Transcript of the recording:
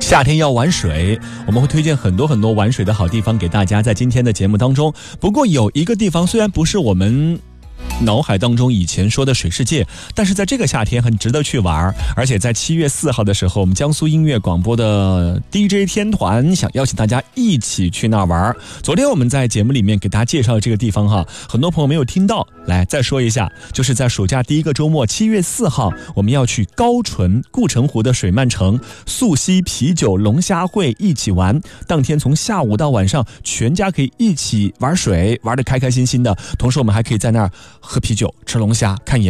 夏天要玩水，我们会推荐很多玩水的好地方给大家，在今天的节目当中。不过有一个地方虽然不是我们脑海当中以前说的水世界，但是在这个夏天很值得去玩。而且在7月4号的时候，我们江苏音乐广播的 DJ 天团想邀请大家一起去那儿玩。昨天我们在节目里面给大家介绍的这个地方哈，很多朋友没有听到，来再说一下，就是在暑假第一个周末7月4号，我们要去高淳顾城湖的水漫城溯溪啤酒龙虾会一起玩。当天从下午到晚上，全家可以一起玩水，玩得开开心心的，同时我们还可以在那儿喝啤酒、吃龙虾、看演